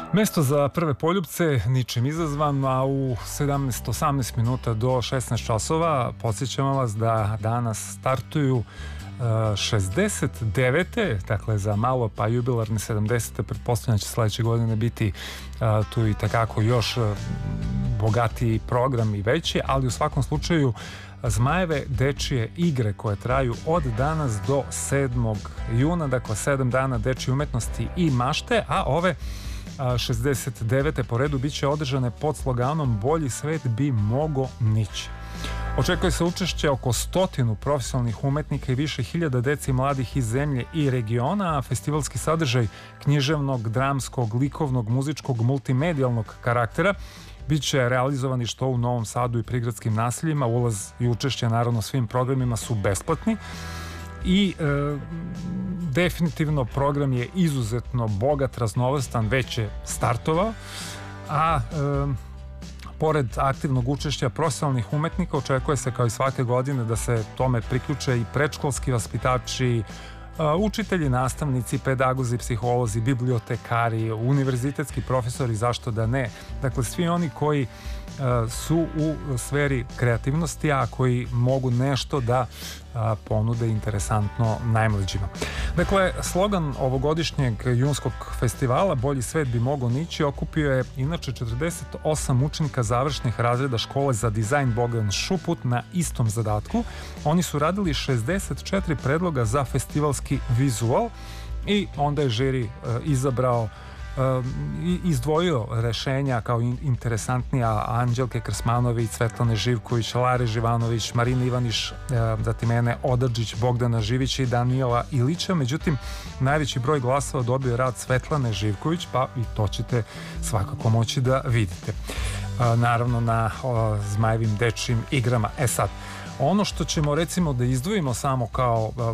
Mesto za prve poljupce ničim izazvan, a u 17:18 minuta do 16 časova podsjećamo vas da danas startuju 69. Dakle, za malo pa jubilarne 70. Pretpostavljam da će sledeće godine biti tu i takako još bogatiji program i veći, ali u svakom slučaju Zmajeve dečije igre koje traju od danas do 7. juna, dakle 7 dana dečije umetnosti i mašte, a ove 69. po redu bit će održane pod sloganom Bolji svet bi mogo nići. Očekuje se učešće oko 100 profesionalnih umetnika i više hiljada dece i mladih iz zemlje i regiona, a festivalski sadržaj književnog, dramskog, likovnog, muzičkog, multimedijalnog karaktera biće realizovani što u Novom Sadu i prigradskim naseljima. Ulaz i učešće naravno svim programima su besplatni i definitivno program je izuzetno bogat, raznovrstan, već je startovao, a pored aktivnog učešća profesionalnih umetnika očekuje se kao i svake godine da se tome priključe i predškolski vaspitači, učitelji, nastavnici, pedagozi, psiholozi, bibliotekari, univerzitetski profesori, zašto da ne. Dakle, svi oni koji su u sferi kreativnosti, a koji mogu nešto da ponude interesantno najmlađima. Dakle, slogan ovogodišnjeg junskog festivala Bolji svet bi mogo nići okupio je inače 48 učenika završnih razreda škole za dizajn Bogdan Šuput na istom zadatku. Oni su radili 64 predloga za festivalski vizual i onda je žiri izabrao i izdvojio rešenja kao interesantnija Anđelke Krsmanović, Svetlane Živković, Lare Živanović, Marina Ivaniš, zatim Ene Odadžić, Bogdana Živića i Danijela Ilića. Međutim, najveći broj glasova dobio rad Svetlane Živković, pa i to ćete svakako moći da vidite. Naravno na Zmajevim dečijim igrama. Sad, ono što ćemo recimo da izdvojimo samo kao